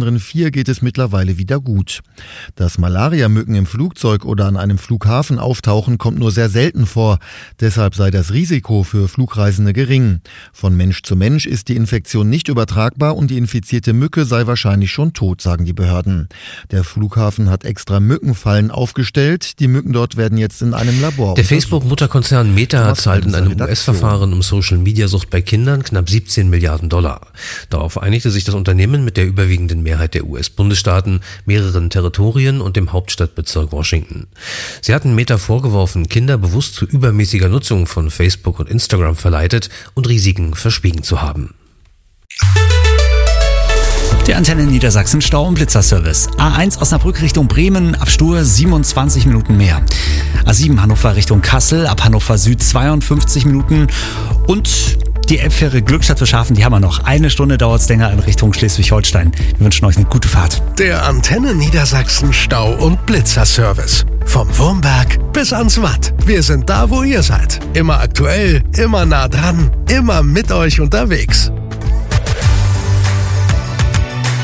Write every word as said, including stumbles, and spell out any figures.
anderen vier geht es mittlerweile wieder gut. Dass Malariamücken im Flugzeug oder an einem Flughafen auftauchen, kommt nur sehr selten vor. Deshalb sei das Risiko für Flugreisende gering. Von Mensch zu Mensch ist die Infektion nicht übertragbar und die infizierte Mücke sei wahrscheinlich schon tot, sagen die Behörden. Der Flughafen hat extra Mückenfallen aufgestellt. Die Mücken dort werden jetzt in einem Labor. Der Facebook-Mutterkonzern Meta zahlt in einem U S-Verfahren um Social-Media-Sucht bei Kindern knapp siebzehn Milliarden Dollar. Darauf einigte sich das Unternehmen mit der überwiegenden Mehrheit der U S-Bundesstaaten, mehreren Territorien und dem Hauptstadtbezirk Washington. Sie hatten Meta vorgeworfen, Kinder bewusst zu übermäßiger Nutzung von Facebook und Instagram verleitet und Risiken verschwiegen zu haben. Der Antenne Niedersachsen Stau- und Blitzerservice. A eins Osnabrück Richtung Bremen, ab Stur siebenundzwanzig Minuten mehr. A sieben Hannover Richtung Kassel, ab Hannover Süd zweiundfünfzig Minuten. Und die Elbfähre Glückstadt für Schafen, die haben wir noch. Eine Stunde dauert es länger in Richtung Schleswig-Holstein. Wir wünschen euch eine gute Fahrt. Der Antenne Niedersachsen Stau- und Blitzerservice. Vom Wurmberg bis ans Watt. Wir sind da, wo ihr seid. Immer aktuell, immer nah dran, immer mit euch unterwegs.